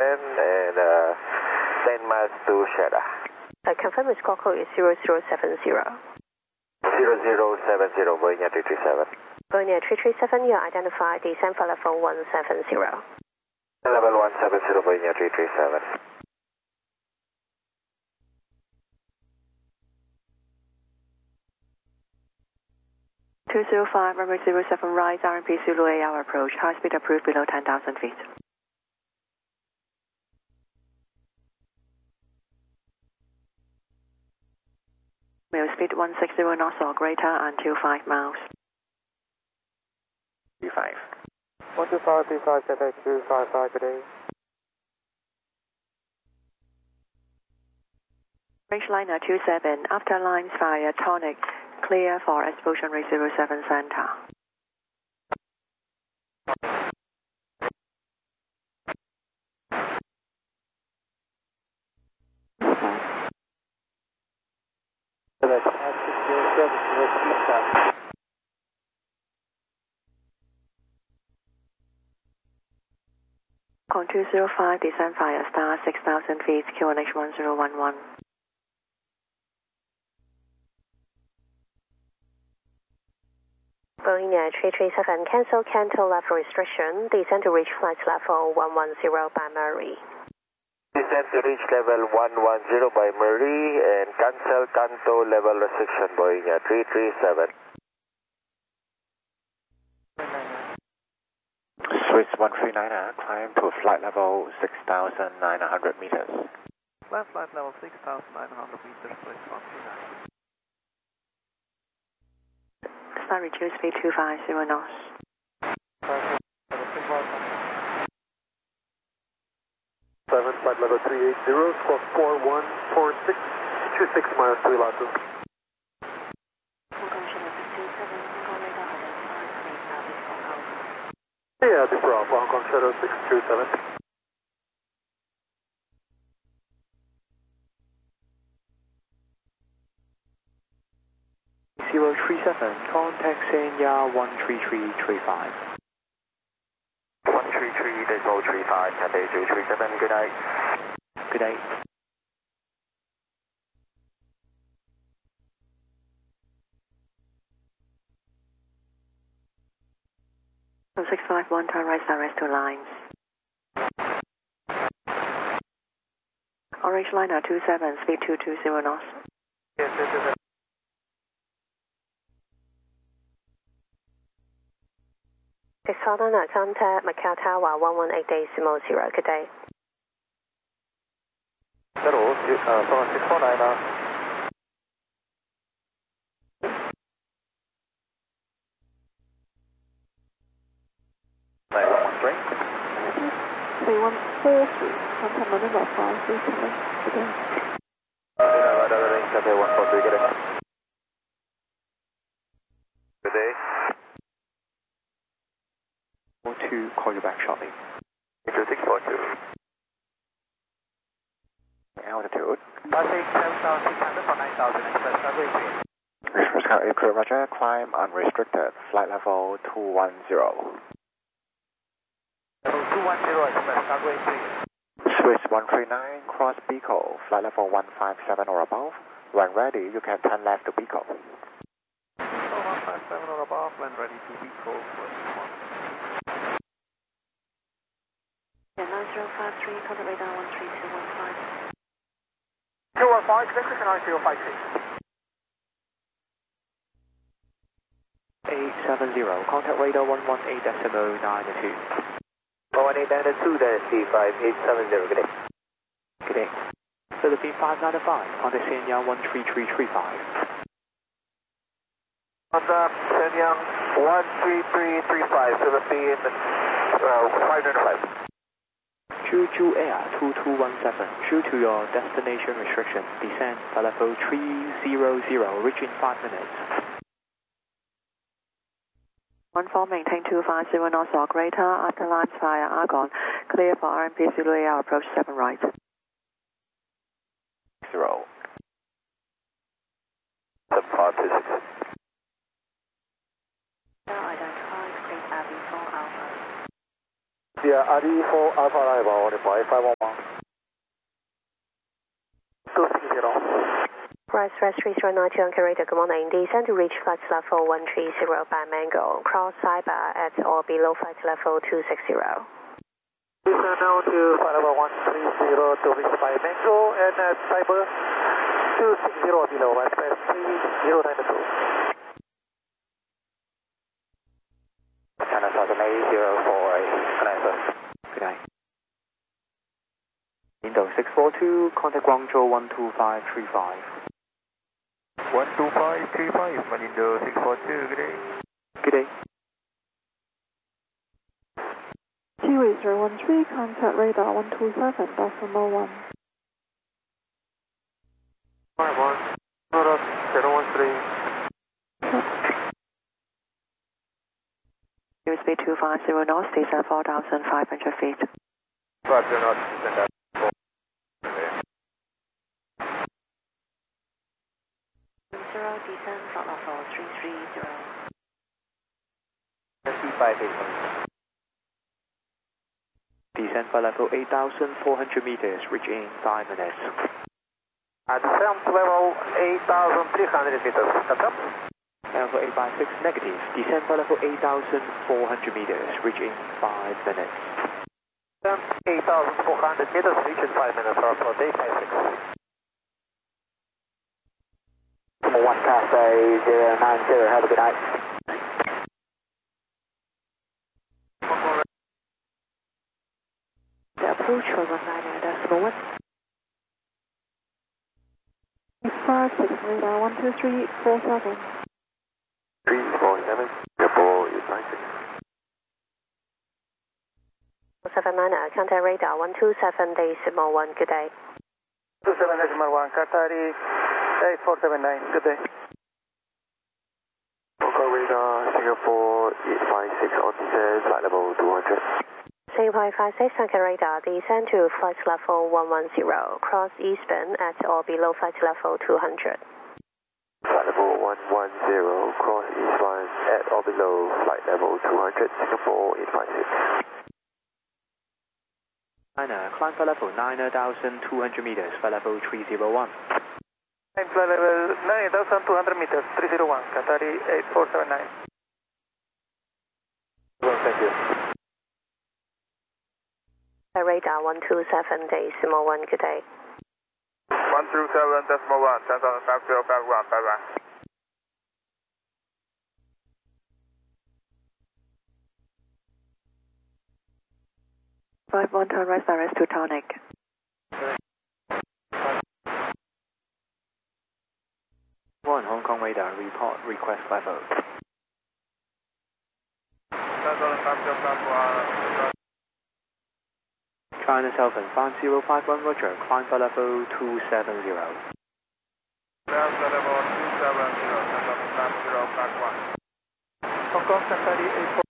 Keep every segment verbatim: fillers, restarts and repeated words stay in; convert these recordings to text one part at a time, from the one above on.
and uh, ten miles to Jeddah. Uh, confirm the score code is zero zero seven zero. zero zero seven zero, Boeing three three seven. Boeing three three seven, you are identified descent for level one seven zero. Level one seven zero, Boeing three three seven. two zero five, runway zero seven right, R M P Zulu eight hour approach, high speed approved below ten thousand feet. Mail speed one sixty knots or greater until five miles. T five. one two five, T five, Cathay two five five, good day. Rangeliner two seven, after lines via tonic, clear for explosion rate zero seven center. On two zero five, descend via star six thousand feet, Q N H one zero one one. Boeing three three seven, cancel Canto level restriction, descend to reach flight level one one zero by Murray. Descend to reach level one one zero by Murray and cancel Canto level restriction, Boeing three three seven. Swiss one three nine, climb to flight level six thousand nine hundred meters. Flight flight level six thousand nine hundred meters, Swiss one three nine. Start reduce speed two five zero knots. Seven, flight level three eight zero, squawk four one four six, two six miles to Ilatu. Yeah, the Bravo, Hong Kong Shadow six two seven. zero three seven, contact Sanya one three three three five. one three three, decimal three five, Cathay two three seven, good night. Good night. six five one, turn right direct to lines. Orange liner two seven, speed two two zero knots. Yes, yes, yes. Six Southern, contact Macau Tower one one eight decimal zero, good day. Hello, uh, six four nine. Uh. nine one one three. three one four three, contact Manila five three seven, good day. Cathay one four three, good day. Good day. Want to call you back shortly. two six four two. Altitude. Passing seven thousand six hundred for nine thousand, express runway three. Express Sky Echo, Roger, climb unrestricted, flight level two one zero. Level two one zero, express runway three. Swiss one three nine, cross Pico, flight level one five seven or above. When ready, you can turn left to Pico. one five seven or above, when ready to be called for one. Yeah, nine zero five three, contact radar one three two one five. two one five, connect to nine zero five three. eight seven zero, contact radar one one eight decimal nine two. one one eight nine two, then C five eight seven zero, good day. Good day. Philippine five nine five, contact Shenyang one three three three five. Contact Shenyang one three three three five, Philippine uh, five nine five. Jeju Air two two one seven, true to your destination restriction, descend for level three zero zero, reach in five minutes. one four, maintain two five zero knots or greater, after lines via Argon, clear for R M P Zulu eight hour approach seven right. Zero. seven five two six. Identified, state Abbey four Alpha. India, Ali four Alpha arrival, reply five one one. two six zero. Rise, rise three zero nine two on Carrera, good morning. Descend to reach flight level one three zero by Mango. Cross Cyber at or below flight level two six zero. Descend now to flight level one three zero to reach by Mango and at Cyber two six zero below, rise past three zero nine two. China Southern eight zero four eight, good night, sir. Good night. Indo six four two, contact Guangzhou one two five three five. one two five three five, Malindo six four two, good day. Good day. Kiwi zero one three, contact radar one two seven, decimal one. five one, zero one three. U S B two five zero knots, descend four thousand five hundred feet. Roger, not descend at four. Zero, descend flight level three three zero. five eight. Descend flight level eight thousand four hundred meters, reach in five minutes. At descent level eight thousand three hundred meters, confirm? Level eight five six negative, descend flight level eight thousand four hundred meters, reach in five minutes. Descent eight thousand four hundred meters, reach in five minutes, for day five six. one Cathay zero nine zero, have a good night. The approach for one nine decimal one. five six radar one two three four seven. three four seven, Singapore eight five six. seven nine, contact radar one two seven decimal one, good day. two seven decimal one, Qatari eight four seven nine, good day. Local radar, Singapore eight five six on descent, flight level two hundred. Singapore five six, contact radar, descend to flight level one one zero, cross eastbound at or below flight level two hundred. Flight level one one zero, cross east one at or below flight level two hundred, Singapore eight five six. China, climb flight level nine thousand two hundred meters, flight level three zero one. Climb flight level nine thousand two hundred meters, three zero one, Qatari eight four seven nine. Well, thank you. Radar one two seven decimal one, good day. one two seven decimal one, ten thousand five zero five one, bye bye. five one, turn right direct to Tonic. one Hong Kong radar, report request level. ten thousand five zero five one. China Southern five zero five one, roger, climb flight level two seven zero. Climb flight level two seven zero, ten thousand five zero five one. Hong Kong Qatari eight four.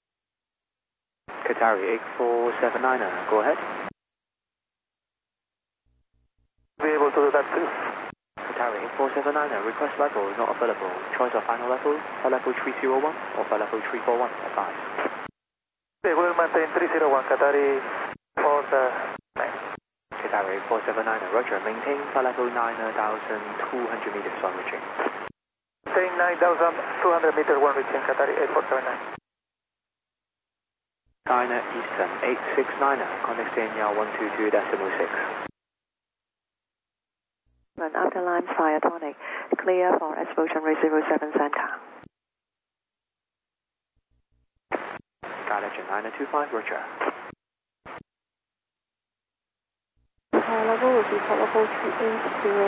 Qatari eight four seven nine, go ahead. Be able to do that too. Qatari eight four seven nine, request level not available. Choice of final level, flight level three zero one or flight level three four one, advise. They will maintain three zero one, Qatari four seven nine. Qatari eight four seven nine, roger, maintain flight level nine thousand two hundred meters on reaching. Maintain nine thousand two hundred meters when reaching Qatari eight four seven nine. China Eastern eight six nine, contact Sanya one two two decimal six. Run after lines via Tonic. Clear for explosion rate zero seven center. Galaxy nine two five, roger. High level will be flight level three eight zero.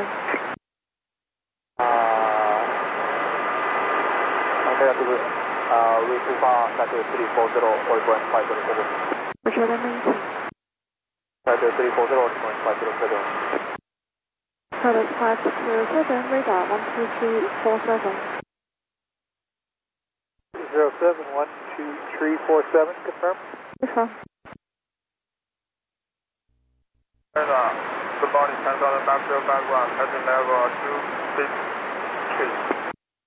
Uh, negative, uh, way too far, Qatari three four zero, four point five zero seven. Roger, that maintain. Qatari three four zero, four point five zero seven. Pilot five six zero seven, radar one two three four seven. zero seven one two three four seven, confirm. Confirm. Radar, good morning, ten thousand five zero five one, heading level two six three.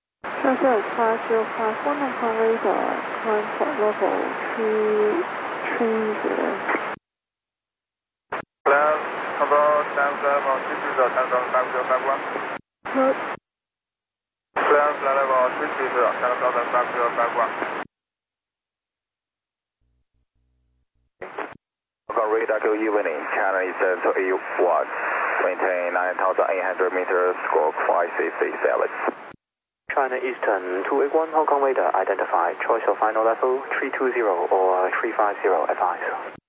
Transfer five zero five one, Hong Kong radar, climb flight level two three zero. Cloud, about times about three two zero, times about five zero five one. Code. Cloud, flight about three two zero, times about five zero five one. From radar to evening, China Eastern to A one, maintain nine thousand eight hundred meters, squawk five six six seven. China Eastern two eight one, Hong Kong radar identified. Choice of final level three two zero or three five zero advise.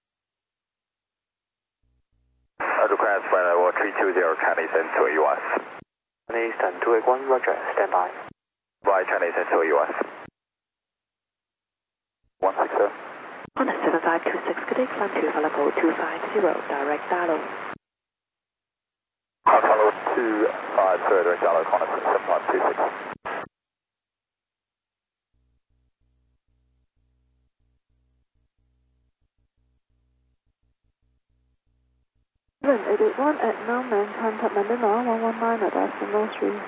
I request final level three two zero, China Eastern to A one. China Eastern two eight one, roger, stand by. By China Eastern to A one. one six zero. On a seven five two six, good day, climb to level two five zero, direct dial. Apollo two five zero, direct dial, reconnaissance seven five two six. seven eight eight one at Melman, contact Mandela one one nine at Decimal three.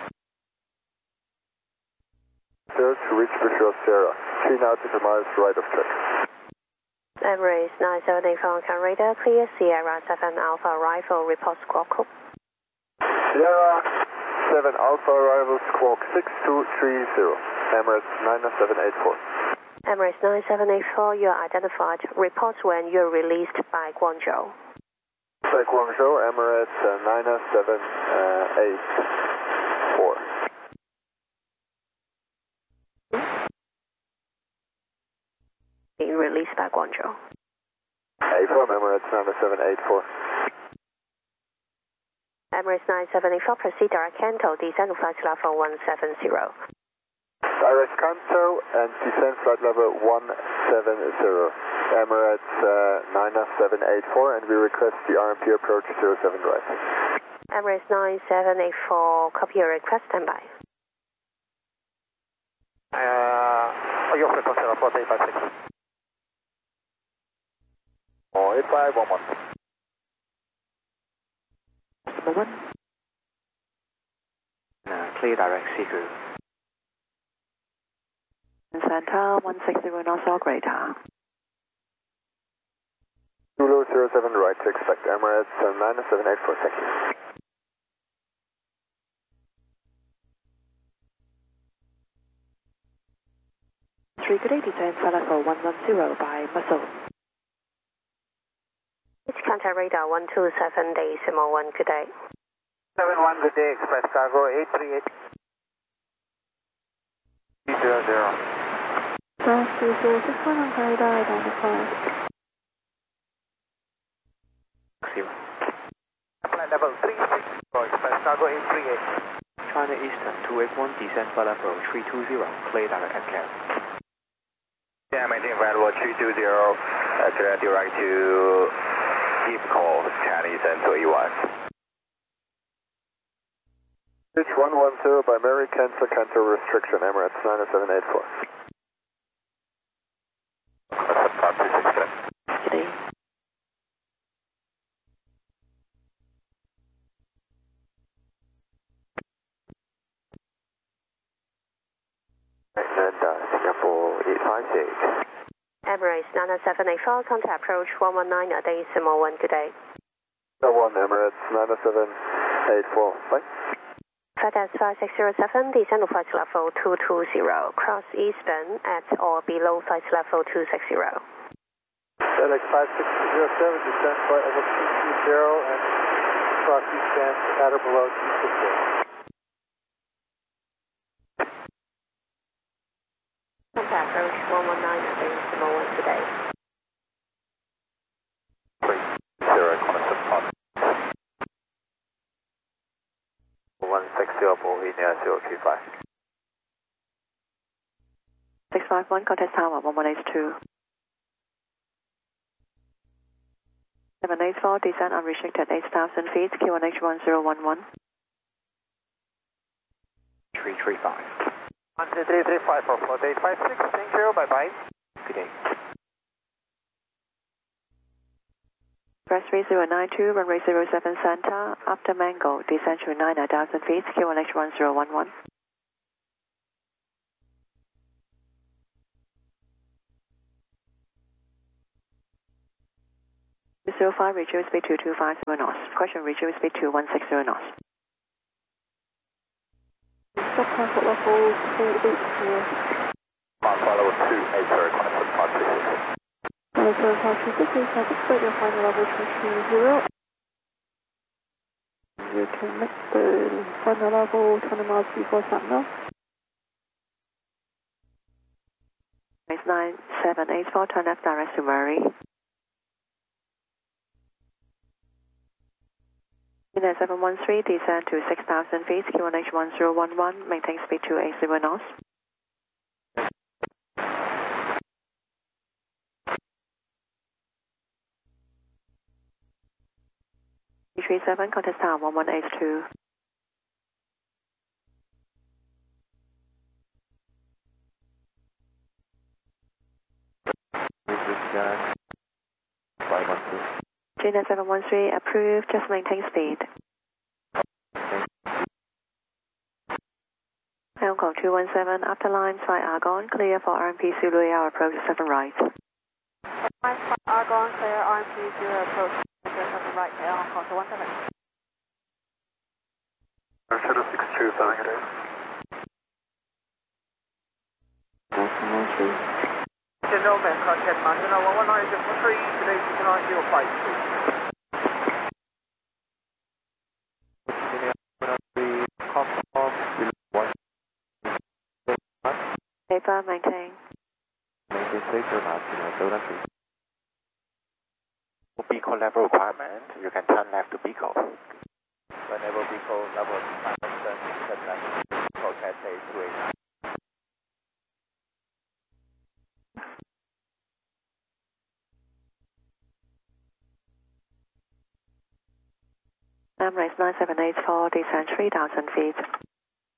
Zero to reach Visual Sierra, three nautical miles right of track. Emirates nine seven eight four, Hong Kong radar, clear Sierra seven Alpha arrival, report squawk code. Sierra seven Alpha arrival, squawk six two three zero, Emirates nine seven eight four. Emirates nine seven eight four, you are identified. Report when you're released by Guangzhou. By Guangzhou, Emirates uh, nine seven eight four. Being released by Guangzhou. A four, Emirates nine seven eight four. Emirates nine seven eight four, proceed direct Kanto, descend flight level one seven zero. Direct Kanto and descend flight level one seven zero. Emirates uh, nine seven eight four, and we request the R M P approach zero seven right. Emirates nine seven eight four, copy your request, stand by. Uh, your frequency report eight five six. Oh, eight five one one. Number one. Uh, clear direct Seagull. Santa one six zero, North York radar. Zulu zero seven right to expect Emirates uh, nine seven eight four, thank you. Three, good day, descend flight level one one zero by Muscle. It's contact radar one two seven, decimal one, good day. seven one, good day, express cargo eight three eight. zero zero. Press three zero six one, Hong Kong radar identified. Zero. Flight level three six zero, express cargo eight three eight. China Eastern two eight one, descend flight level three two zero, clear direct M C A S. Yeah, maintain flight level three two zero, uh, direct direct to deep call, Chinese and to A one. Pitch one one zero by Mary, cancel, cancel restriction, Emirates nine seven eight four. Good day. And uh, Singapore eight five six. Emirates nine seven eight four, contact approach one one nine at decimal one, good day. one Emirates nine seven eight four, bye. FedEx five six zero seven, descend flight level two two zero, cross eastbound at or below flight level two six zero. FedEx five six zero seven, descend flight level two two zero and cross eastbound at or below two six zero. Contact approach one one nine at decimal one, good day. three zero, reconnaissance pod. one six zero, Bohemia zero three five. six five one, contact tower one one eight two. seven eight four, descend unrestricted eight thousand feet, Q one H one zero one one. three three five. one two three three five four four eight five six, thank you, bye bye. Good day. Press three zero nine two, runway zero seven Santa, after Mango, descend to nine thousand feet, Q one H one zero one one. zero five, reduce speed to two five zero knots. Question, reduce speed to one six zero knots. Stop transport level two eight four. Mark level two eight zero, contact five three six. Contact five three six, please anticipate your final level two three zero. You can make the final level twenty miles before signal. It's nine seven eight four, turn left direct to Murray. Unit seven one three, descend to six thousand feet, Q N H one zero one one, maintain speed to eight zero knots. three three seven, contact tower one one eight two. G net seven one three, approved, just maintain speed. Hong Kong two one seven, after line, flight Argon, clear for R M P Zulu Air, approach seven right. Flight Argon, clear R M P zero, approach seven right, Air Hong Kong two one seven. Shadow six two, flying it in. Gentlemen, contact Martina one one nine seven three, today you cannot hear flight. Paper, maintain. Beacon level requirement, you can turn left to Beacon. Whenever Beacon level requirement, turn left, contact eight two eight nine. Emirates nine seven eight four, descend three thousand feet.